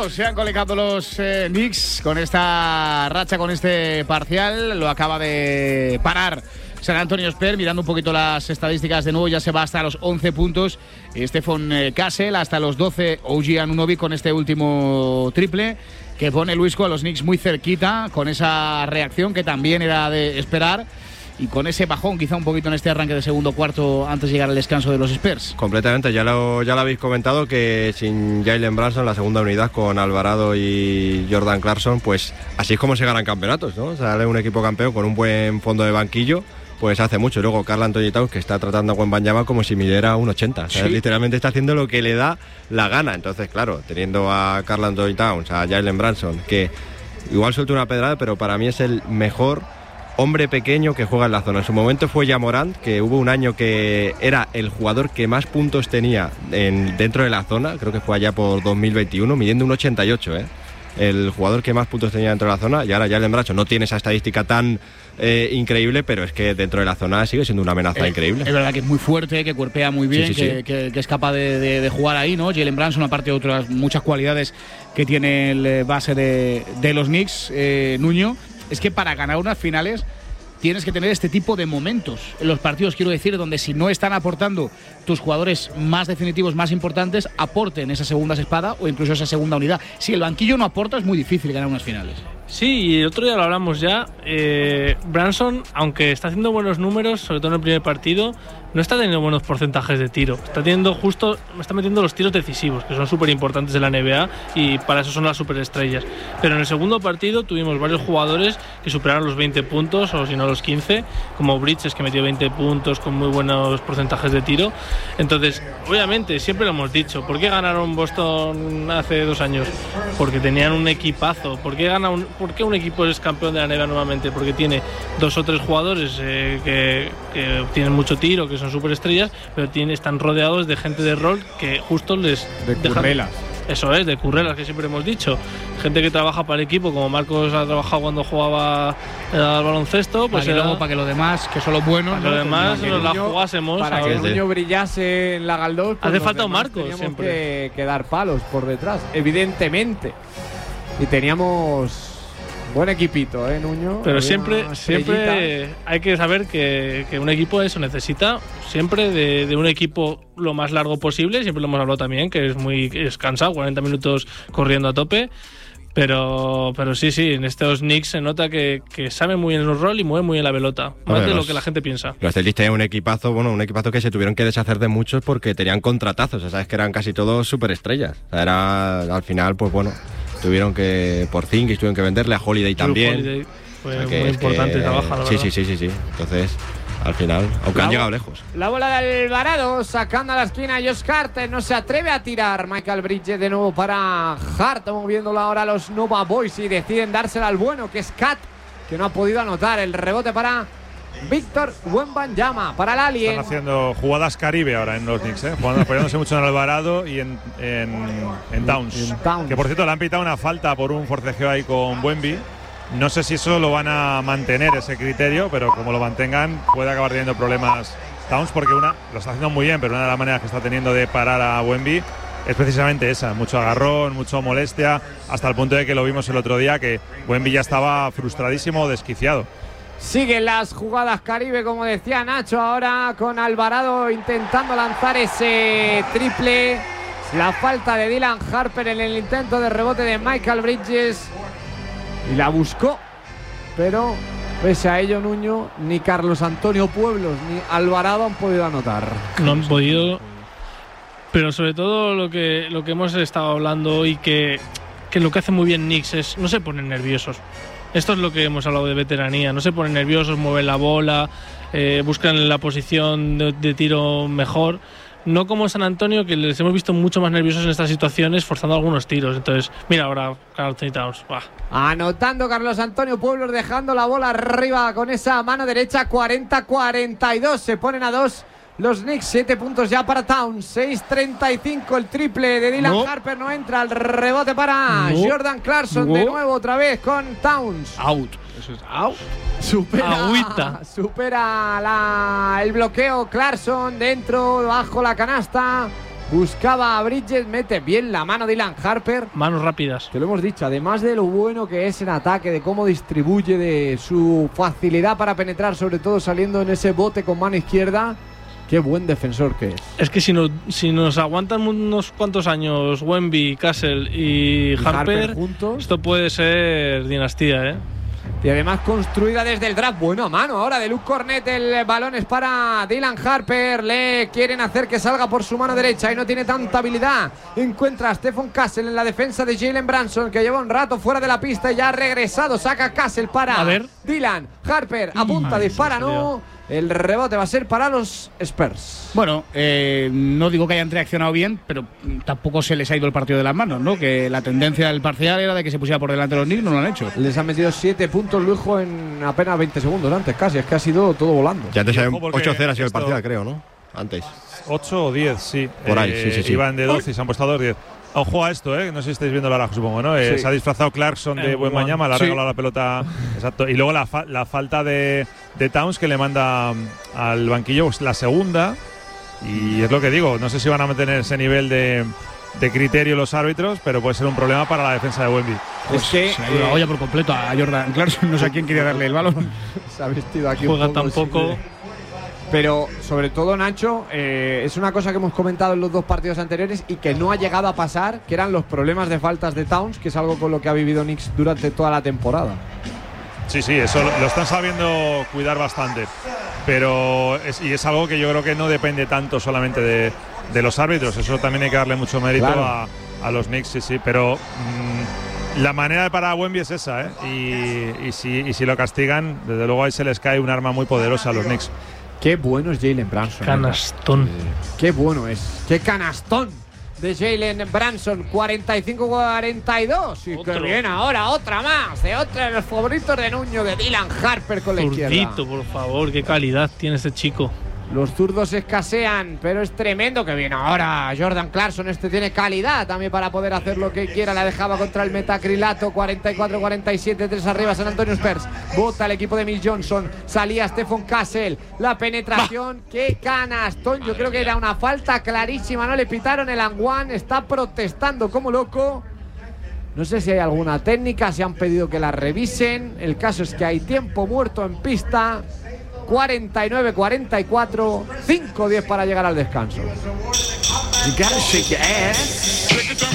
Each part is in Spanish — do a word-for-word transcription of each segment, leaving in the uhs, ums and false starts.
Bueno, se han colocado los eh, Knicks con esta racha, con este parcial. Lo acaba de parar San Antonio Spurs. Mirando un poquito las estadísticas de nuevo, ya se va hasta los once puntos. Stephen eh, Castle hasta los doce. O G Anunoby con este último triple que pone Luisco a los Knicks muy cerquita, con esa reacción que también era de esperar. Y con ese bajón quizá un poquito en este arranque de segundo cuarto antes de llegar al descanso de los Spurs. Completamente, ya lo, ya lo habéis comentado que sin Jalen Brunson, la segunda unidad con Alvarado y Jordan Clarkson, pues así es como se ganan campeonatos, ¿no? Sale un equipo campeón con un buen fondo de banquillo, pues hace mucho. Y luego Karl Anthony Towns, que está tratando a Wembanyama como si midiera un ochenta, o sea, sí. Literalmente está haciendo lo que le da la gana. Entonces, claro, teniendo a Karl Anthony Towns, a Jalen Brunson, que igual suelta una pedrada, pero para mí es el mejor hombre pequeño que juega en la zona. En su momento fue Ja Morant, que hubo un año que era el jugador que más puntos tenía en, dentro de la zona, creo que fue allá por dos mil veintiuno, midiendo un ochenta y ocho, ¿eh? El jugador que más puntos tenía dentro de la zona, y ahora Jalen Brunson no tiene esa estadística tan eh, increíble, pero es que dentro de la zona sigue siendo una amenaza eh, increíble. Es verdad que es muy fuerte, que cuerpea muy bien, sí, sí, que, sí. Que, que es capaz de, de, de jugar ahí, ¿no? Jalen Brunson, aparte de otras muchas cualidades que tiene el base de, de los Knicks, eh, Nuño, es que para ganar unas finales tienes que tener este tipo de momentos en los partidos, quiero decir, donde si no están aportando tus jugadores más definitivos, más importantes, aporten esa segunda espada o incluso esa segunda unidad. Si el banquillo no aporta, es muy difícil ganar unas finales. Sí, y el otro día lo hablamos ya. Eh, Brunson, aunque está haciendo buenos números, sobre todo en el primer partido, no está teniendo buenos porcentajes de tiro. Está teniendo justo, está metiendo los tiros decisivos, que son súper importantes en la N B A y para eso son las superestrellas. Pero en el segundo partido tuvimos varios jugadores que superaron los veinte puntos, o si no los quince, como Bridges, que metió veinte puntos con muy buenos porcentajes de tiro. Entonces, obviamente, siempre lo hemos dicho, ¿por qué ganaron Boston hace dos años? Porque tenían un equipazo. ¿Por qué gana un, por qué un equipo es campeón de la N B A nuevamente? Porque tiene dos o tres jugadores eh, que, que tienen mucho tiro, que son superestrellas, pero tiene, están rodeados de gente de rol que justo les de currelas. Eso es, de currelas, que siempre hemos dicho. Gente que trabaja para el equipo, como Marcos ha trabajado cuando jugaba al baloncesto. Pues para, que era, luego, para que los demás, que son los buenos, para que ¿no? los demás que nos la niño, jugásemos. Para que el niño brillase en la Galdós, pues hace falta un Marcos siempre. Que, que dar palos por detrás, evidentemente. Y teníamos buen equipito, ¿eh, Nuño? Pero Había siempre siempre hay que saber que, que un equipo eso necesita siempre de, de un equipo lo más largo posible. Siempre lo hemos hablado también, que es muy es cansado, cuarenta minutos corriendo a tope. Pero pero sí, sí, en estos Knicks se nota que, que saben muy bien el rol y mueven muy bien la pelota. Más bueno, de lo que la gente piensa. Los Celtics tenían un equipazo, bueno, un equipazo que se tuvieron que deshacer de muchos porque tenían contratazos. O sea, es que eran casi todos superestrellas. O sea, era, al final, pues bueno, tuvieron que, por Porzingis tuvieron que venderle, a Holiday también. Holiday fue o sea, muy importante, que, trabaja, la sí, verdad. sí, sí, sí, sí. Entonces, al final, aunque la han llegado lejos. La bola de Alvarado, sacando a la esquina Josh Carter, no se atreve a tirar. Michael Bridges de nuevo para Hart, moviéndolo ahora los Nova Boys y deciden dársela al bueno, que es Cat, que no ha podido anotar. El rebote para Víctor Wembanyama, para el Alien. Están haciendo jugadas Caribe ahora en los Knicks, ¿eh? Jugando, apoyándose mucho en Alvarado y en, en, en, Towns. en Towns. Que por cierto le han pitado una falta por un forcejeo ahí con Wemby. No sé si eso lo van a mantener, ese criterio, pero como lo mantengan puede acabar teniendo problemas Towns, porque una lo está haciendo muy bien, pero una de las maneras que está teniendo de parar a Wemby es precisamente esa, mucho agarrón, mucho molestia, hasta el punto de que lo vimos el otro día, que Wemby ya estaba frustradísimo o desquiciado. Siguen las jugadas Caribe, como decía Nacho, ahora con Alvarado intentando lanzar ese triple. La falta de Dylan Harper en el intento de rebote de Michael Bridges. Y la buscó, pero pese a ello, Nuño, ni Carlos Antonio Pueblos ni Alvarado han podido anotar. No han podido, pero sobre todo lo que, lo que hemos estado hablando hoy, que, que lo que hace muy bien Knicks es no se ponen nerviosos. Esto es lo que hemos hablado de veteranía, no se ponen nerviosos, mueven la bola, eh, buscan la posición de, de tiro mejor. No como San Antonio, que les hemos visto mucho más nerviosos en estas situaciones, forzando algunos tiros. Entonces, mira ahora Karl Anthony Towns. Bah. Anotando Carlos Antonio Pueblos, dejando la bola arriba con esa mano derecha. Cuarenta a cuarenta y dos, se ponen a dos los Knicks. Siete puntos ya para Towns. seis treinta y cinco el triple de Dylan no. Harper. No entra, el rebote para no. Jordan Clarkson. No. De nuevo otra vez con Towns. Out. Eso es out. Supera, Agüita. supera la, el bloqueo Clarkson, dentro, bajo la canasta. Buscaba a Bridges, mete bien la mano Dylan Harper. Manos rápidas. Te lo hemos dicho, además de lo bueno que es en ataque, de cómo distribuye, de su facilidad para penetrar, sobre todo saliendo en ese bote con mano izquierda. Qué buen defensor que es. Es que si, no, si nos aguantan unos cuantos años Wemby, Castle y, y Harper, Harper juntos, esto puede ser dinastía, ¿eh? Y además construida desde el draft. Buena mano ahora de Luke Cornet. El balón es para Dylan Harper. Le quieren hacer que salga por su mano derecha y no tiene tanta habilidad. Encuentra a Stephon Castle en la defensa de Jalen Brunson, que lleva un rato fuera de la pista y ya ha regresado. Saca Castle para a ver. Dylan Harper. Apunta, dispara, no. El rebote va a ser para los Spurs. Bueno, eh, no digo que hayan reaccionado bien, pero tampoco se les ha ido el partido de las manos, ¿no? Que la tendencia del parcial era de que se pusiera por delante los Knicks, no lo han hecho. Les han metido siete puntos Lujo en apenas veinte segundos antes, casi. Es que ha sido todo volando. Ya antes ocho cero ha sido el parcial, creo, ¿no? Antes. ocho o diez, sí. Por ahí, eh, sí, sí, sí. Iban de doce y se han puesto a dos diez. Ojo a esto, ¿eh? No sé si estáis viendo ahora, supongo, ¿no? Eh, Sí. Se ha disfrazado Clarkson de Eh, buen bueno. mañana, le ha Sí. regalado la pelota. Exacto. Y luego la, fa la falta de, de Towns que le manda um, al banquillo, pues, la segunda. Y es lo que digo, no sé si van a mantener ese nivel de, de criterio los árbitros, pero puede ser un problema para la defensa de Wemby. Pues es que se ha ido la eh, olla por completo a Jordan Clarkson, no sé a quién quería darle el balón. se ha vestido aquí Juega un poco tampoco. sí. Pero sobre todo, Nacho, eh, es una cosa que hemos comentado en los dos partidos anteriores y que no ha llegado a pasar, que eran los problemas de faltas de Towns, que es algo con lo que ha vivido Knicks durante toda la temporada. Sí, sí, eso lo, lo están sabiendo cuidar bastante. Pero es, y es algo que yo creo que no depende tanto solamente de, de los árbitros. Eso también hay que darle mucho mérito Claro. a, a los Knicks, sí, sí. Pero mmm, la manera de parar a Wemby es esa, ¿eh? Y, y, si, y si lo castigan, desde luego ahí se les cae un arma muy poderosa a los Knicks. Qué bueno es Jalen Brunson. Canastón. Qué bueno es. Qué canastón de Jalen Brunson. cuarenta y cinco cuarenta y dos. Y Otro. que viene ahora otra más. De otro de los favoritos de Nuño, de Dylan Harper con la izquierda. Zurdito, por favor, qué calidad tiene este chico. Los zurdos escasean, pero es tremendo que viene ahora Jordan Clarkson. Este tiene calidad también para poder hacer lo que quiera. La dejaba contra el metacrilato. cuarenta y cuatro cuarenta y siete, tres arriba San Antonio Spurs. Bota el equipo de Mill Johnson. Salía Stephon Castle. La penetración. ¡Qué canastón! Yo creo que era una falta clarísima. No le pitaron el and one. Está protestando como loco. No sé si hay alguna técnica, si han pedido que la revisen. El caso es que hay tiempo muerto en pista. cuarenta y nueve cuarenta y cuatro, cinco diez para llegar al descanso. You gotta shake your ass.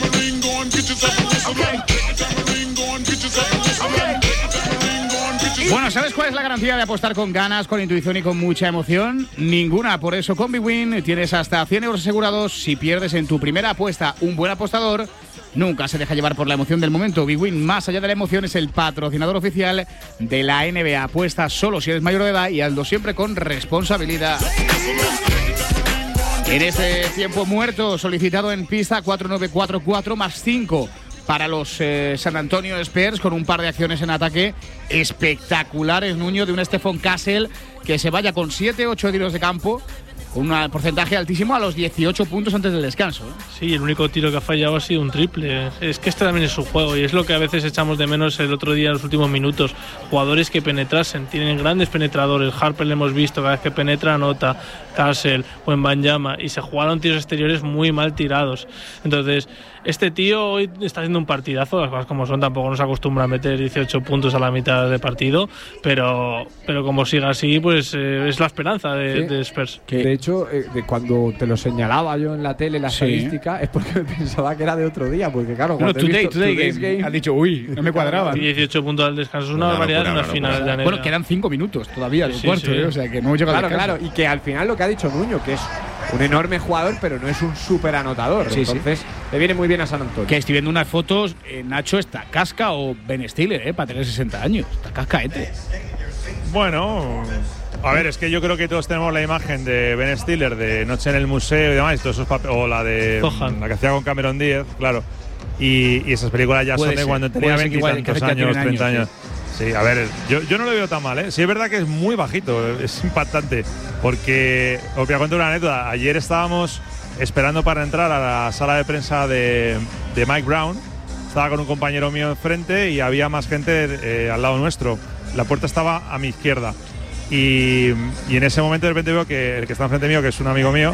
Bueno, ¿sabes cuál es la garantía de apostar con ganas, con intuición y con mucha emoción? Ninguna. Por eso con BWin tienes hasta cien euros asegurados si pierdes en tu primera apuesta. Un buen apostador nunca se deja llevar por la emoción del momento. BWin, más allá de la emoción, es el patrocinador oficial de la N B A. Apuesta solo si eres mayor de edad y hazlo siempre con responsabilidad. En este tiempo muerto solicitado en pista cuatro nueve cuatro cuatro más cinco para los eh, San Antonio Spurs, con un par de acciones en ataque espectaculares, Nuño, de un Stephon Castle que se vaya con siete ocho tiros de campo, con un porcentaje altísimo a los dieciocho puntos antes del descanso, ¿eh? Sí, el único tiro que ha fallado ha sido un triple. Es que este también es su juego y es lo que a veces echamos de menos el otro día en los últimos minutos. Jugadores que penetrasen, tienen grandes penetradores. Harper le hemos visto, cada vez que penetra anota. Castle, Wembanyama, y se jugaron tiros exteriores muy mal tirados. Entonces, este tío hoy está haciendo un partidazo, las cosas como son, tampoco nos acostumbra a meter dieciocho puntos a la mitad de partido, pero, pero como siga así, pues eh, es la esperanza de, Sí. de Spurs. Que- De hecho, eh, de cuando te lo señalaba yo en la tele, la Sí. estadística, es porque pensaba que era de otro día, porque claro, Bueno, cuando he today, visto today Today's game, game, ha dicho, uy, no me cuadraba. Y dieciocho puntos al descanso es una Una barbaridad en locura, una una final locura. de la N B A. Bueno, quedan cinco minutos todavía del Sí, cuarto, sí. ¿eh? O sea que no hemos llegado Claro, al descanso. claro, y que al final lo que ha dicho Nuño, que es un enorme jugador, pero no es un súper anotador. Sí, sí. Entonces, le viene muy bien a San Antonio. Que estoy viendo unas fotos, eh, Nacho está casca o Ben Stiller, ¿eh? Para tener sesenta años. Está cascaete. Bueno, a ver, es que yo creo que todos tenemos la imagen de Ben Stiller de Noche en el Museo y demás, y todos esos papeles, o la de Zohan. la que hacía con Cameron Díaz, claro. Y, y esas películas ya Puede son de ser, cuando tenía puede ser que igual, veintitantos que hace que años, tiene treinta años, años. Sí, a ver, yo, yo no lo veo tan mal, ¿eh? Sí, es verdad que es muy bajito, es impactante. Porque, os voy a contar una anécdota. Ayer estábamos esperando para entrar a la sala de prensa de, de Mike Brown. Estaba con un compañero mío enfrente y había más gente eh, al lado nuestro. La puerta estaba a mi izquierda. Y, y en ese momento de repente veo que el que está enfrente mío, que es un amigo mío,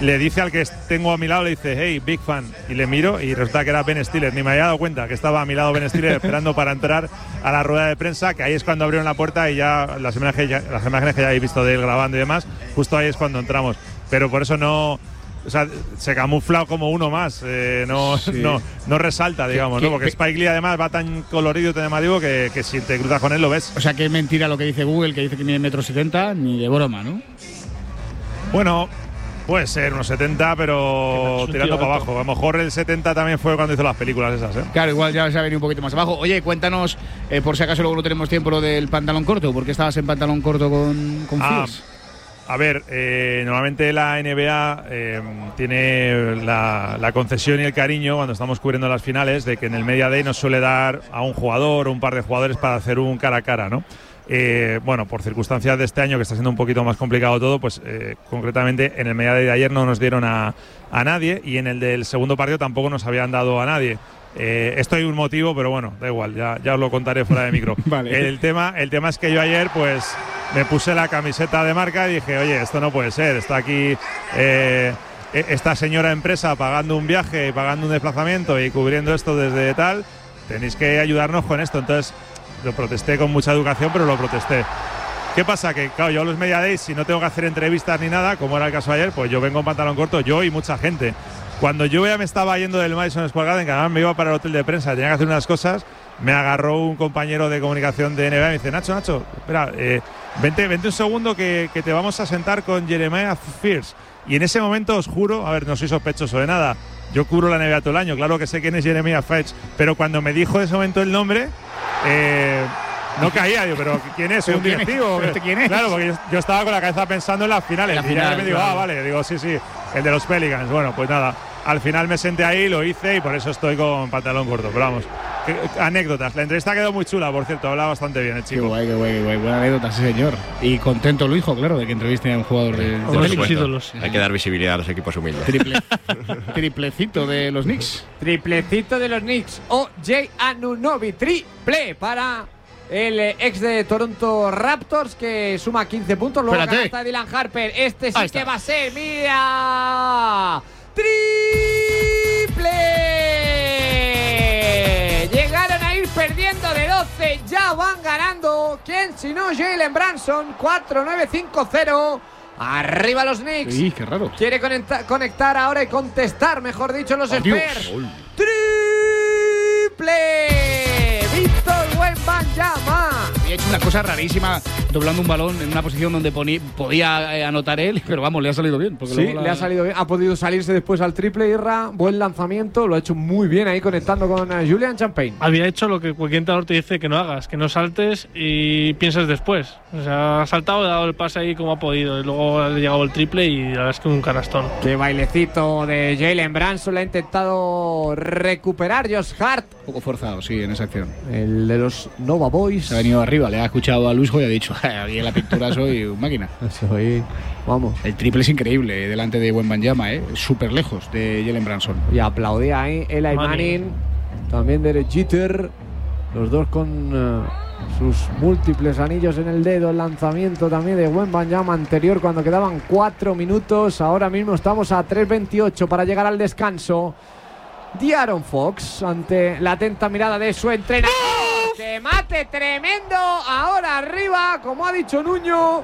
le dice al que tengo a mi lado, le dice, hey, big fan, y le miro y resulta que era Ben Stiller, ni me había dado cuenta que estaba a mi lado Ben Stiller esperando para entrar a la rueda de prensa, que ahí es cuando abrieron la puerta y ya las imágenes, ya, las imágenes que ya habéis visto de él grabando y demás, justo ahí es cuando entramos, pero por eso no… O sea, se camufla como uno más, eh, no, sí. no, no resalta, digamos, ¿no? Porque Spike Lee además va tan colorido y tan llamativo que, que si te cruzas con él lo ves. O sea, que es mentira lo que dice Google, que dice que mide metro setenta, ni de broma, ¿no? Bueno, puede ser unos setenta, pero tirando para abajo. A lo mejor el setenta también fue cuando hizo las películas esas, ¿eh? Claro, igual ya se ha venido un poquito más abajo. Oye, cuéntanos, eh, por si acaso luego no tenemos tiempo, lo del pantalón corto. ¿Por qué estabas en pantalón corto con, con ah, Fierce? A ver, eh, normalmente la N B A eh, tiene la, la concesión y el cariño cuando estamos cubriendo las finales de que en el Media Day nos suele dar a un jugador o un par de jugadores para hacer un cara a cara, ¿no? Eh, bueno, por circunstancias de este año que está siendo un poquito más complicado todo, pues eh, concretamente en el Media Day de ayer no nos dieron a, a nadie y en el del segundo partido tampoco nos habían dado a nadie. Eh, esto hay un motivo, pero bueno, da igual, ya, ya os lo contaré fuera de micro. Vale. El tema, el tema es que yo ayer pues me puse la camiseta de marca y dije, oye, esto no puede ser, está aquí eh, esta señora empresa pagando un viaje y pagando un desplazamiento y cubriendo esto desde tal, tenéis que ayudarnos con esto. Entonces lo protesté con mucha educación, pero lo protesté. ¿Qué pasa? Que claro, yo a los Media Days, si no tengo que hacer entrevistas ni nada, como era el caso ayer, pues yo vengo en pantalón corto, yo y mucha gente. Cuando yo ya me estaba yendo del Madison Square Garden, que además me iba para el hotel de prensa, tenía que hacer unas cosas, me agarró un compañero de comunicación de N B A y me dice, Nacho, Nacho, espera, eh, vente, vente un segundo que, que te vamos a sentar con Jeremiah Fierce. Y en ese momento os juro, a ver, no soy sospechoso de nada, yo cubro la N B A todo el año, claro que sé quién es Jeremiah Fierce, pero cuando me dijo en ese momento el nombre… Eh, no caía, yo, pero ¿quién es? ¿Un ¿quién directivo? es? ¿Quién es? Claro, porque yo, yo estaba con la cabeza pensando en las finales. La y final, ya me digo, claro. ah, vale, digo, sí, sí, el de los Pelicans. Bueno, pues nada, al final me senté ahí, lo hice y por eso estoy con pantalón corto. Pero vamos, que, anécdotas. La entrevista quedó muy chula, por cierto, habla bastante bien el chico. Qué guay, qué guay, qué guay. Buena anécdota, sí, señor. Y contento lo hijo, claro, de que entreviste a un jugador de, de Por Pelicans. ídolos. Hay que dar visibilidad a los equipos humildes. Triple, triplecito de los Knicks. Triplecito de los Knicks. O J. Anunoby. Triple para el ex de Toronto Raptors, que suma quince puntos. Luego Espérate. canasta de Dylan Harper. Este sí Ahí que está. va a ser. ¡Mira! ¡Triple! Llegaron a ir perdiendo de doce. Ya van ganando. ¿Quién si no? Jalen Brunson. cuatro nueve cinco cero. Arriba los Knicks. Sí, qué raro. Quiere conecta- conectar ahora y contestar, mejor dicho, los Adiós. Spurs. ¡Triple! Víctor Wembanyama. Había hecho una cosa rarísima, doblando un balón en una posición donde poní, podía eh, anotar él, pero vamos, le ha salido bien. Porque Sí, luego la- le ha salido bien. Ha podido salirse después al triple, Irra. Buen lanzamiento. Lo ha hecho muy bien ahí conectando con eh, Julian Champagne. Había hecho lo que cualquier entrenador te dice que no hagas, que no saltes y pienses después. O sea, ha saltado, ha dado el pase ahí como ha podido. Y luego ha llegado el triple y la verdad es que un canastón. Qué bailecito de Jalen Brunson. Le ha intentado recuperar Josh Hart, Un poco forzado, sí, en esa acción. el de los Nova Boys. Se ha venido arriba, le ha escuchado a Luisjo y ha dicho, aquí en la pintura soy un máquina. Soy, vamos. El triple es increíble delante de Wembanyama, ¿eh? Súper lejos de Jalen Brunson. Y aplaudía ahí Eli Manning. Manning. También Derek Jeter. Los dos con eh, sus múltiples anillos en el dedo. El lanzamiento también de Wembanyama anterior cuando quedaban cuatro minutos. Ahora mismo estamos a tres veintiocho para llegar al descanso. De'Aaron Fox ante la atenta mirada de su entrenador. ¡Que mate tremendo! Ahora arriba, como ha dicho Nuño.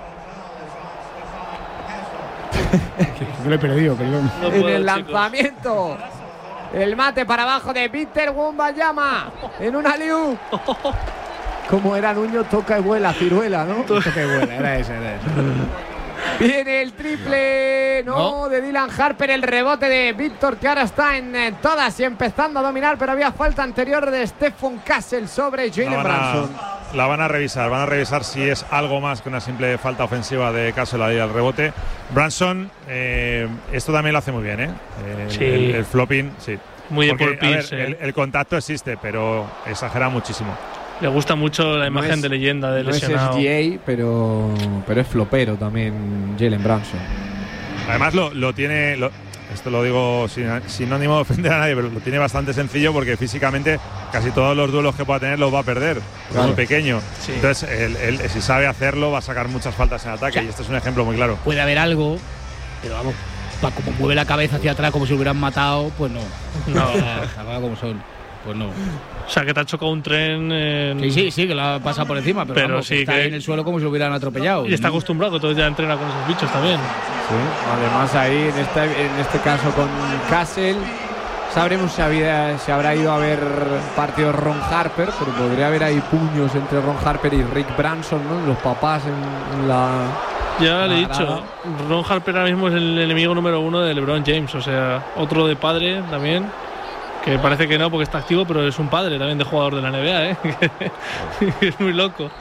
Lo he perdido, perdón. No en puedo, el chicos. lanzamiento. El mate para abajo de Peter Wembanyama en una liu. Como era Nuño, toca y vuela, ciruela, ¿no? Qué buena, era esa, era esa. Viene el triple, no, No. de Dylan Harper, el rebote de Víctor, que ahora está en eh, todas y empezando a dominar, pero había falta anterior de Stephon Castle sobre La Jalen van, a, Brunson. la van a revisar, van a revisar si es algo más que una simple falta ofensiva de Castle ahí al rebote. Brunson, eh, esto también lo hace muy bien, ¿eh? El, Sí. el, el flopping, sí. Muy de Porque, Paul a ver, Pierce, el, eh. el contacto existe, pero exagera muchísimo. Le gusta mucho la imagen es- de leyenda de No es lesionado. S G A, pero, pero es flopero también Jalen Brunson. Además lo, lo tiene, lo- esto lo digo sin, sin ánimo de ofender a nadie, pero lo tiene bastante sencillo porque físicamente casi todos los duelos que pueda tener los va a perder. Es Claro. muy pequeño. Sí. Entonces, él, él, si sabe hacerlo, va a sacar muchas faltas en ataque. O sea, y este es un ejemplo muy claro. Puede haber algo, pero vamos, pa, como mueve la cabeza hacia atrás como si lo hubieran matado, pues no. No. Ahora como son, pues no. O sea, que te ha chocado un tren. En... Sí, sí, sí, que lo ha pasado por encima, pero, Pero vamos, sí está que- ahí en el suelo como si lo hubieran atropellado. Y está ¿no? acostumbrado, que todo ya entrena con esos bichos también. Sí, además ahí en este, en este caso con Castle sabremos si, había, si habrá ido a ver partidos Ron Harper, pero podría haber ahí puños entre Ron Harper y Rick Branson, ¿no? Los papás en, en la... Ya le he Parada. dicho, Ron Harper ahora mismo es el enemigo número uno de LeBron James, o sea, otro de padre también, que parece que no porque está activo, pero es un padre también de jugador de la N B A, ¿eh? Es muy loco.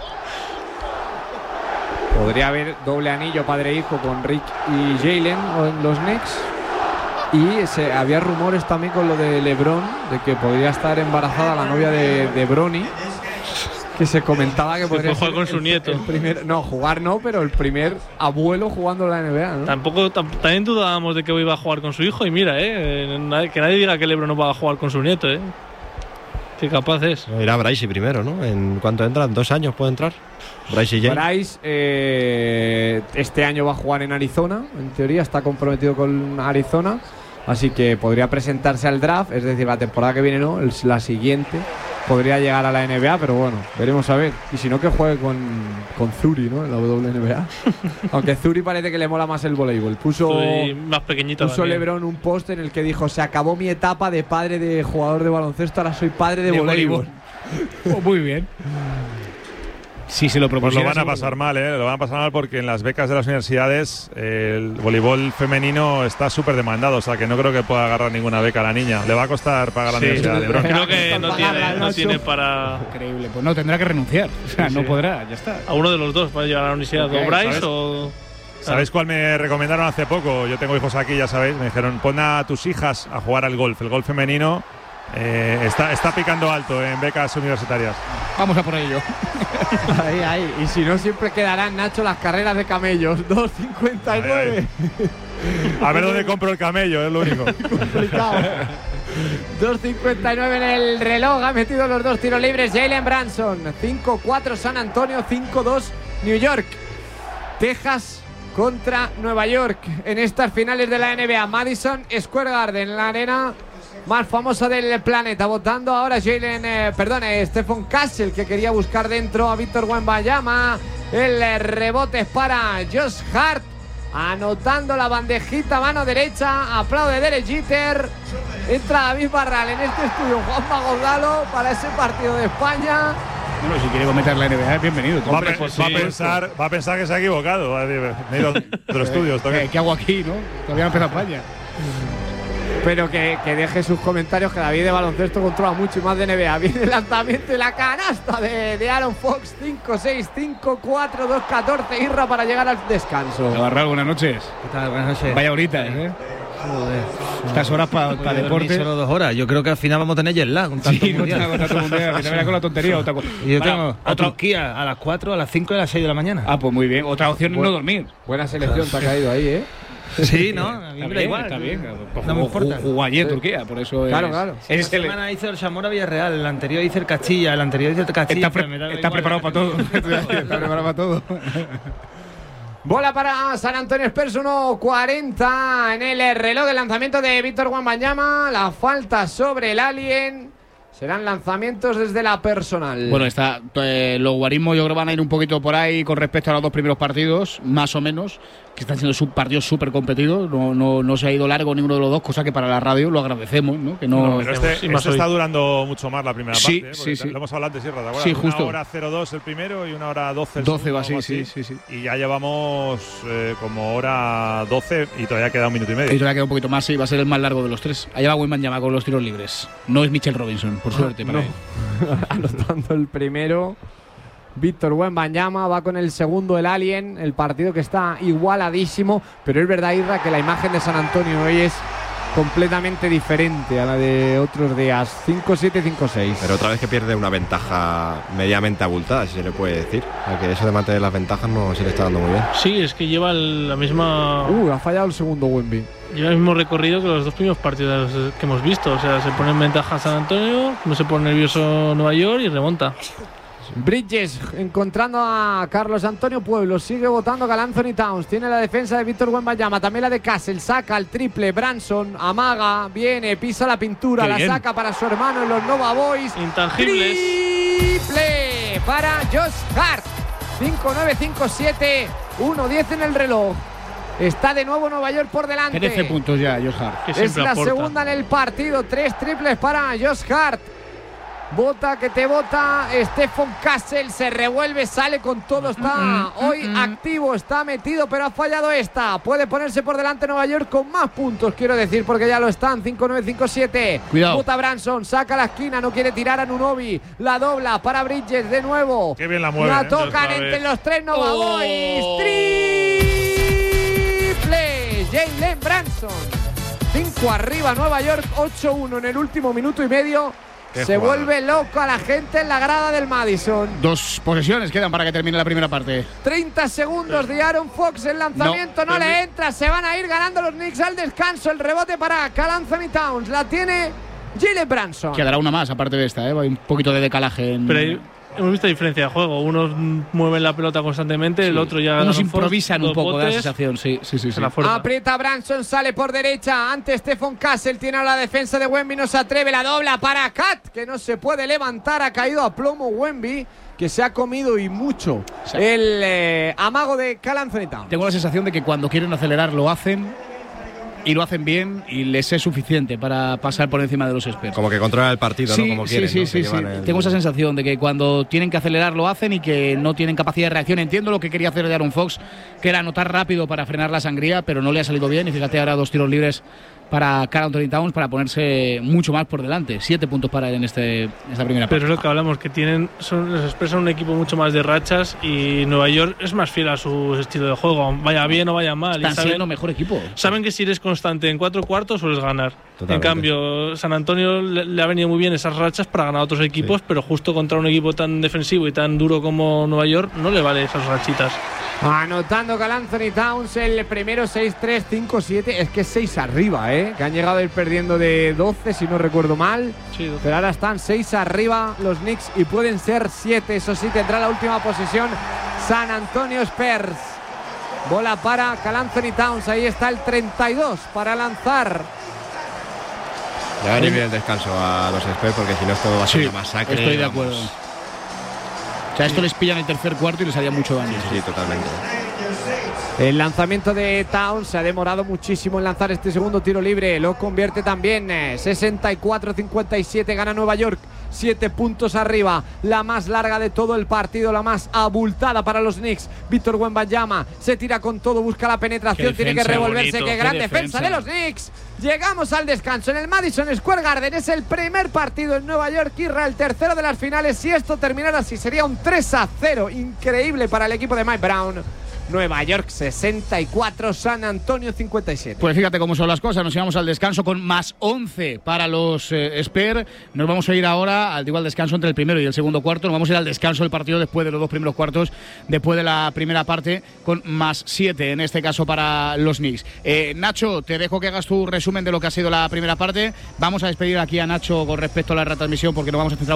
Podría haber doble anillo padre-hijo con Rick y Jalen en los Knicks. Y se, había rumores también con lo de LeBron, de que podría estar embarazada la novia de, de Bronny, que se comentaba que Se podría puede jugar ser con su el- nieto. el primer, no, jugar no, pero el primer abuelo jugando en la N B A, ¿no? Tampoco, tam- también dudábamos de que iba a jugar con su hijo y mira, ¿eh? Nadie- que nadie diga que LeBron no va a jugar con su nieto, ¿eh? Qué capaz es. Irá Bryce primero, ¿no? ¿En cuánto entran? ¿Dos años puede entrar? Bryce y James. Bryce eh, este año va a jugar en Arizona, en teoría está comprometido con Arizona, así que podría presentarse al draft, es decir, la temporada que viene no, el- la siguiente podría llegar a la N B A, pero bueno, veremos a ver. Y si no, que juegue con, con Zuri, ¿no? En la W N B A. Aunque Zuri parece que le mola más el voleibol. Puso, Soy más pequeñito puso también. LeBron un post en el que dijo: se acabó mi etapa de padre de jugador de baloncesto, ahora soy padre de, De voleibol. Oh, muy bien. Sí, se lo Pues propusiera. lo van a seguro. pasar mal, ¿eh? Lo van a pasar mal porque en las becas de las universidades eh, el voleibol femenino está súper demandado, o sea que no creo que pueda agarrar ninguna beca a la niña. Le va a costar pagar la Sí, universidad de LeBron. creo que Están no pagando, tiene, no Nacho. tiene para. Increíble. Pues no, tendrá que renunciar. O sea, Sí, no sí. podrá, ya está. A uno de los dos para llegar a la universidad. Ok, o Bryce ¿sabes? o. ¿Sabéis cuál me recomendaron hace poco? Yo tengo hijos aquí, ya sabéis. Me dijeron, pon a tus hijas a jugar al golf. El golf femenino eh, está, está picando alto en becas universitarias. Vamos a por ello. Ahí, ahí. Y si no, siempre quedarán, Nacho, las carreras de camellos. dos cincuenta y nueve. A ver dónde compro el camello, es lo único. Complicado. dos cincuenta y nueve en el reloj. Ha metido los dos tiros libres Jalen Branson. cinco cuatro San Antonio, cinco dos New York. Texas contra Nueva York en estas finales de la N B A. Madison Square Garden, la arena más famosa del planeta. Votando ahora Jalen, eh, perdón, eh, Stephen Castle, que quería buscar dentro a Víctor Wembanyama. El eh, rebote es para Josh Hart. Anotando la bandejita, mano derecha. Aplaude Derek Jeter. Entra David Barral en este estudio. Juanma Gordalo para ese partido de España. Bueno, si quiere comentar la N B A, bienvenido. Va, a Hombre, pe- pues va a sí. pensar, va a pensar que se ha equivocado. Va a decir, me he ido a otro estudio. esto ¿Qué, que- qué hago aquí, no? Todavía no empieza España. Pero que, que deje sus comentarios, que David de baloncesto controla mucho y más de N B A. Viene el lanzamiento y la canasta de, de Aaron Fox. cinco seis, cinco cuatro, dos catorce. Irra para llegar al descanso. Navarral, buenas noches. ¿Qué tal? Buenas noches. Vaya horitas, ¿eh? Joder. Estas horas para Voy a dormir deporte. solo dos horas. Yo creo que al final vamos a tener jet lag. Un tanto Sí, no mundial. te hago tanto mundial. Que te verás con la tontería. Otra cosa. Y yo Bueno, tengo a otra- Turquía a las cuatro, a las cinco y a las seis de la mañana. Ah, pues muy bien. Otra opción es no Bueno. dormir. Buena selección te ha caído ahí, ¿eh? Sí, ¿no? A mí Está me da bien, igual. está bien. Pues No me jugó- importa. Jugó allí en Sí. Turquía, por eso es. Claro, claro. Es Esta el- semana hizo el Zamora Villarreal, el anterior hizo el Castilla, el anterior hizo el Castilla. Está, pre- pero me da está igual. preparado para todo. Está preparado para todo. Bola para San Antonio Spurs, uno cuarenta en el reloj. El lanzamiento de Víctor Wembanyama. La falta sobre el Alien. Serán lanzamientos desde la personal. Bueno, está, eh, los guarismos yo creo van a ir un poquito por ahí con respecto a los dos primeros partidos, más o menos, que están siendo sub partidos súper competidos. No, no, no se ha ido largo ninguno de los dos, cosa que para la radio lo agradecemos, ¿no? Que no, No, Pero Sí, este, más este hoy. está durando mucho más la primera Sí, parte. ¿eh? sí, Porque sí. Lo hemos hablado antes, ¿sí, ¿te acuerdas? Sí, justo. Una hora cero dos el primero y una hora doce el doce segundo, va así, algo sí, así. sí, sí. Y ya llevamos eh, como hora doce y todavía queda un minuto y medio. Y todavía queda un poquito más, sí, va a ser el más largo de los tres. Allá va Wembanyama con los tiros libres. No es Mitchell Robinson, por suerte para no. él. Anotando el primero Víctor Wembanyama, va con el segundo el Alien. El partido que está igualadísimo, pero es verdad, Irra, que la imagen de San Antonio hoy es completamente diferente a la de otros días. cinco siete, cinco seis. Pero otra vez que pierde una ventaja mediamente abultada, si se le puede decir. O sea, que eso de mantener las ventajas no se le está dando muy bien. Sí, es que lleva el- la misma. Uh, ha fallado el segundo Wemby. Lleva el mismo recorrido que los dos primeros partidos que hemos visto. O sea, se pone en ventaja San Antonio, no se pone nervioso Nueva York y remonta. Bridges encontrando a Carlos Antonio Pueblo. Sigue votando Karl Anthony Towns. Tiene la defensa de Víctor Wembanyama. También la de Castle. Saca el triple. Branson amaga. Viene. Pisa la pintura. Qué la bien. saca para su hermano en los Nova Boys. Intangibles. Triple para Josh Hart. cinco nueve, cinco siete. uno diez en el reloj. Está de nuevo Nueva York por delante. trece puntos ya, Josh Hart. Que Es siempre la aporta. segunda en el partido. Tres triples para Josh Hart. Bota que te bota. Stephen Castle se revuelve, sale con todo. Está hoy activo, está metido, pero ha fallado esta. Puede ponerse por delante Nueva York con más puntos, quiero decir, porque ya lo están. cinco nueve, cinco siete. Cuidado. Bota Branson, saca la esquina, no quiere tirar a Nunobi. La dobla para Bridges de nuevo. Qué bien la mueve, La ¿eh? tocan Otra entre vez. los tres Nova Oh. Boys. Triple. Jalen Branson. cinco arriba Nueva York, ocho uno en el último minuto y medio. Qué Se jugador. vuelve loco a la gente en la grada del Madison. Dos posesiones quedan para que termine la primera parte. treinta segundos de Aaron Fox. El lanzamiento no, No, le entra. Se van a ir ganando los Knicks al descanso. El rebote para Karl Anthony Towns. La tiene Jalen Branson. Quedará una más aparte de esta, ¿eh? Hay un poquito de decalaje. En... Pero hay- hemos visto diferencia de juego. Unos mueven la pelota constantemente, el otro ya. Unos Aaron Fox, improvisan un dos poco, da la botes, sensación. Sí, sí, sí. se sí. la fuerza. Aprieta Branson, sale por derecha ante Stephen Castle. Tiene a la defensa de Wemby, no se atreve. La dobla para Cat, que no se puede levantar. Ha caído a plomo Wemby, que se ha comido y mucho Sí. el eh, amago de Karl Anthony Towns. Tengo la sensación de que cuando quieren acelerar lo hacen y lo hacen bien y les es suficiente para pasar por encima de los Spurs. Como que controla el partido, Sí, ¿no? Como sí, quieren, sí, ¿no? sí, Que sí. llevan el- Tengo esa sensación de que cuando tienen que acelerar lo hacen y que no tienen capacidad de reacción. Entiendo lo que quería hacer de Aaron Fox, que era anotar rápido para frenar la sangría, pero no le ha salido bien. Y fíjate, ahora dos tiros libres para Karl Anthony Towns para ponerse mucho más por delante. Siete puntos para él en, este, en esta primera Pero parte. es lo que hablamos, que tienen, son, les expresan un equipo mucho más de rachas y Nueva York es más fiel a su estilo de juego, vaya bien o vaya mal. Están y saben, siendo mejor equipo. saben que si eres constante en cuatro cuartos sueles ganar. Totalmente. En cambio, San Antonio le, le ha venido muy bien esas rachas para ganar a otros equipos, pero justo contra un equipo tan defensivo y tan duro como Nueva York no le vale esas rachitas. Anotando Karl Anthony Towns el primero, seis tres, cinco siete. Es que es seis arriba, ¿eh? Que han llegado a ir perdiendo de doce, si no recuerdo mal. Sí, Pero ahora están seis arriba los Knicks y pueden ser siete. Eso sí, tendrá la última posesión San Antonio Spurs. Bola para Karl Anthony Towns. Ahí está el treinta y dos para lanzar. Le va a venir bien el descanso a los Spurs porque si no esto va a ser Sí, una masacre. estoy de vamos. acuerdo. O sea, esto les pilla en el tercer cuarto y les haría mucho daño. Sí, totalmente. El lanzamiento de Towns se ha demorado muchísimo en lanzar este segundo tiro libre. Lo convierte también. eh, sesenta y cuatro cincuenta y siete. Gana Nueva York. Siete puntos arriba. La más larga de todo el partido. La más abultada para los Knicks. Víctor Wembanyama se tira con todo. Busca la penetración. Qué Tiene que defensa, revolverse. bonito, Qué qué gran defensa. defensa. de los Knicks. Llegamos al descanso en el Madison Square Garden. Es el primer partido en Nueva York. Irra, el tercero de las finales. Si esto terminara así, sería un tres a cero. Increíble para el equipo de Mike Brown. Nueva York sesenta y cuatro, San Antonio cincuenta y siete. Pues fíjate cómo son las cosas. Nos íbamos al descanso con más once para los eh, Spurs. Nos vamos a ir ahora al igual descanso entre el primero y el segundo cuarto. Nos vamos a ir al descanso del partido después de los dos primeros cuartos, después de la primera parte, con más siete, en este caso para los Knicks. Eh, Nacho, te dejo que hagas tu resumen de lo que ha sido la primera parte. Vamos a despedir aquí a Nacho con respecto a la retransmisión porque nos vamos a centrar